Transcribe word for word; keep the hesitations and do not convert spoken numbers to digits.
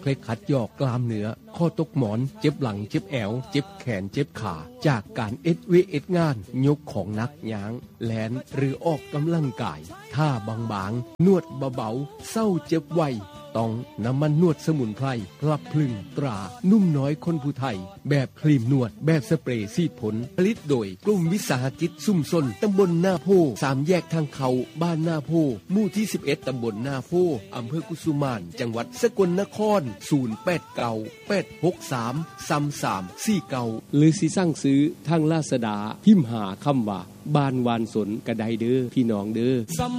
เคล็ดขัดยอกกล้ามเนื้อข้อตกหมอนเจ็บหลังเจ็บแอวเจ็บแขนเจ็บขาจากการเอ็ดเวเอ็ดงานยกของหนักย้างแลนหรือออกกำลังกายท่าบางๆนวดเบาๆเศร้าเจ็บไวต้องน้ำมันนวดสมุนไพรกลับพลึงตรานุ่มน้อยคนผู้ไทยแบบครีมนวดแบบสเปรย์ซีดผลผลิตโดยกลุ่มวิสาหกิจซุ่มซนตำบลนาโพสามแยกทางเขาบ้านนาโพหมู่ที่สิบเอ็ดตำบลนาโพอำเภอกุสุมานจังหวัดสกลนครศูนย์ แปด เก้า แปด หก สาม สาม สาม สี่ เก้าหรือสิสั่งซื้อทางลาซาด้าพิมพ์หาคำว่าบ้านวานสนกระไดเด้อพี่น้องเด้อ